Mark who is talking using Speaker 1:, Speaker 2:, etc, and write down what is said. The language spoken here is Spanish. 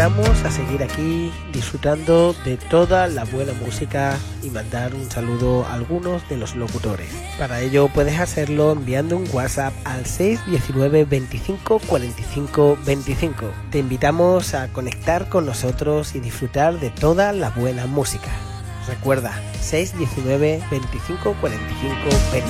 Speaker 1: Vamos a seguir aquí disfrutando de toda la buena música y mandar un saludo a algunos de los locutores. Para ello puedes hacerlo enviando un WhatsApp al 619 25 45 25. Te invitamos a conectar con nosotros y disfrutar de toda la buena música. Recuerda, 619 25 45 25.